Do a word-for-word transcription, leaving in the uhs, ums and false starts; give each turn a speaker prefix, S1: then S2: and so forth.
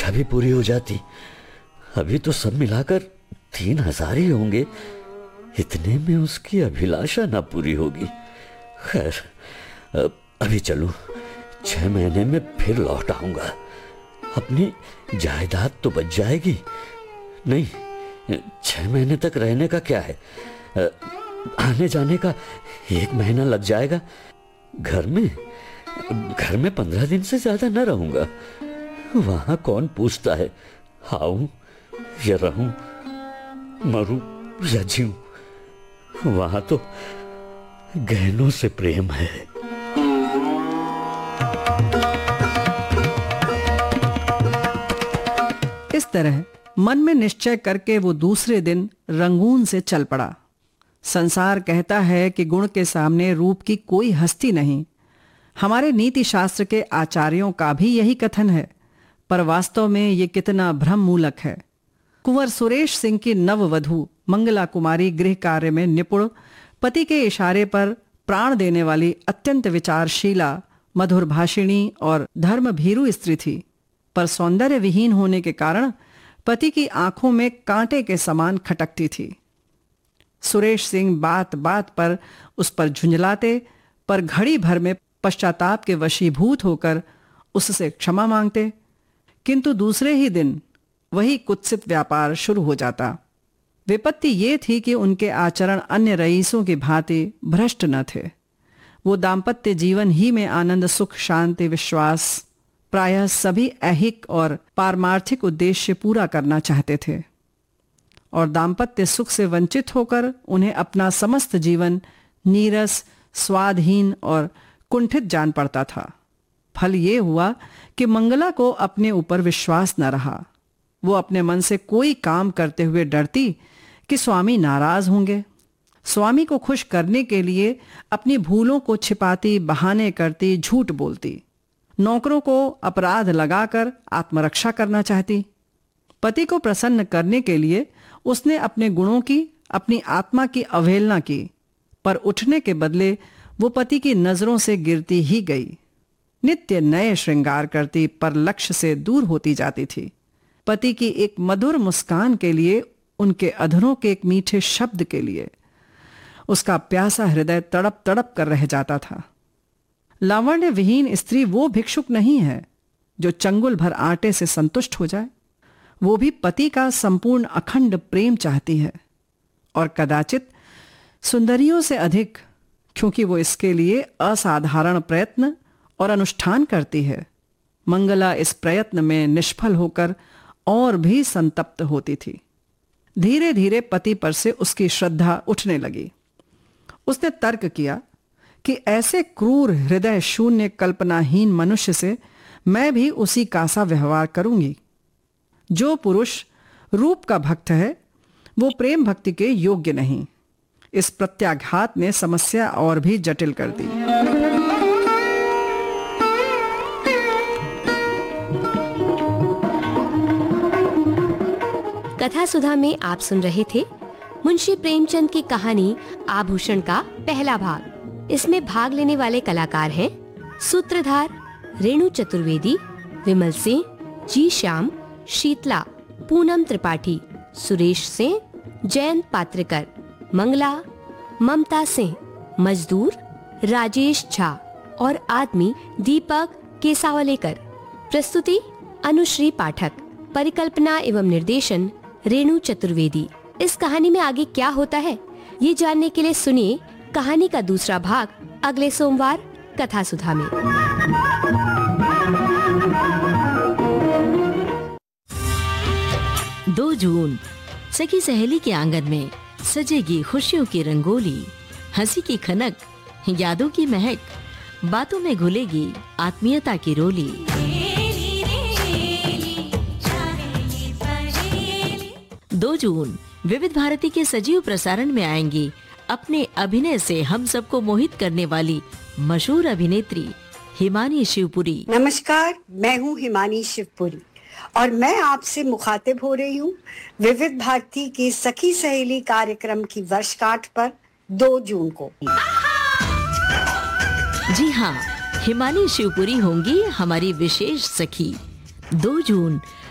S1: इच्छा भी पूरी हो जाती। अभी तो सब मिलाकर तीन हजार ही होंगे, इतने में उसकी अभिलाषा ना पूरी होगी। खैर, अभी चलूं, छह महीने में फिर लौट आऊंगा। अपनी जायदाद तो बच जाएगी। नहीं, छह महीने तक रहने का क्या है, आने जाने का एक महीना लग जाएगा। घर में घर में पंद्रह दिन से ज्यादा न रहूंगा। वहां कौन पूछता है आऊं या रहूं, मरूं या जीऊं। वहां तो गहनों से प्रेम है।
S2: इस तरह मन में निश्चय करके वो दूसरे दिन रंगून से चल पड़ा। संसार कहता है कि गुण के सामने रूप की कोई हस्ती नहीं। हमारे नीति शास्त्र के आचार्यों का भी यही कथन है, पर वास्तव में ये कितना भ्रम मूलक है। कुंवर सुरेश सिंह की नववधू मंगला कुमारी गृह कार्य में निपुण, पति के इशारे पर प्राण देने वाली, अत्यंत विचारशीला, मधुर भाषिणी और धर्म भीरू स्त्री थी, पर सौंदर्य विहीन होने के कारण पति की आंखों में कांटे के समान खटकती थी। सुरेश सिंह बात बात पर उस पर झुंझलाते, पर घड़ी भर में पश्चाताप के वशीभूत होकर उससे क्षमा मांगते। किंतु दूसरे ही दिन वही कुत्सित व्यापार शुरू हो जाता। विपत्ति ये थी कि उनके आचरण अन्य रईसों की भांति भ्रष्ट न थे। वो दाम्पत्य जीवन ही में आनंद, सुख, शांति, विश्वास, प्रायः सभी ऐहिक और पारमार्थिक उद्देश्य पूरा करना चाहते थे, और दाम्पत्य सुख से वंचित होकर उन्हें अपना समस्त जीवन नीरस, स्वादहीन और कुंठित जान पड़ता था। फल ये हुआ कि मंगला को अपने ऊपर विश्वास न रहा। वो अपने मन से कोई काम करते हुए डरती कि स्वामी नाराज होंगे। स्वामी को खुश करने के लिए अपनी भूलों को छिपाती, बहाने करती, झूठ बोलती। नौकरों को अपराध लगाकर आत्मरक्षा करना चाहती। पति को प्रसन्न करने के लिए उसने अपने गुणों की, अपनी आत्मा की अवहेलना की, पर उठने के बदले वो पति की नजरों से गिरती ही गई। नित्य नए श्रृंगार करती, पर लक्ष्य से दूर होती जाती थी। पति की एक मधुर मुस्कान के लिए, उनके अधरों के एक मीठे शब्द के लिए उसका प्यासा हृदय तड़प तड़प कर रह जाता था। लावण्य विहीन स्त्री वो भिक्षुक नहीं है जो चंगुल भर आटे से संतुष्ट हो जाए। वो भी पति का संपूर्ण अखंड प्रेम चाहती है, और कदाचित सुंदरियों से अधिक, क्योंकि वो इसके लिए असाधारण प्रयत्न और अनुष्ठान करती है। मंगला इस प्रयत्न में निष्फल होकर और भी संतप्त होती थी। धीरे धीरे पति पर से उसकी श्रद्धा उठने लगी। उसने तर्क किया कि ऐसे क्रूर, हृदय शून्य, कल्पनाहीन मनुष्य से मैं भी उसी का सा व्यवहार करूंगी। जो पुरुष रूप का भक्त है वो प्रेम भक्ति के योग्य नहीं। इस प्रत्याघात ने समस्या और भी जटिल कर दी।
S3: कथा सुधा में आप सुन रहे थे मुंशी प्रेमचंद की कहानी आभूषण का पहला भाग। इसमें भाग लेने वाले कलाकार हैं सूत्रधार रेणु चतुर्वेदी, विमल सिंह, जी श्याम, शीतला, पूनम त्रिपाठी, सुरेश सिंह, जयंत पात्रिकर, मंगला, ममता सिंह, मजदूर राजेश झा और आदमी दीपक केसावलेकर। प्रस्तुति अनुश्री पाठक। परिकल्पना एवं निर्देशन रेणु चतुर्वेदी। इस कहानी में आगे क्या होता है ये जानने के लिए सुनिए कहानी का दूसरा भाग अगले सोमवार कथा सुधा में।
S4: दो जून सखी सहेली के आंगन में सजेगी खुशियों की रंगोली, हंसी की खनक, यादों की महक, बातों में घुलेगी आत्मीयता की रोली। दो जून विविध भारती के सजीव प्रसारण में आएंगी अपने अभिनय से हम सबको मोहित करने वाली मशहूर अभिनेत्री हिमानी शिवपुरी।
S5: नमस्कार, मैं हूँ हिमानी शिवपुरी और मैं आपसे मुखातिब हो रही हूँ विविध भारती के सखी सहेली कार्यक्रम की वर्षगांठ पर दो जून को।
S4: जी हाँ, हिमानी शिवपुरी होंगी हमारी विशेष सखी। दो जून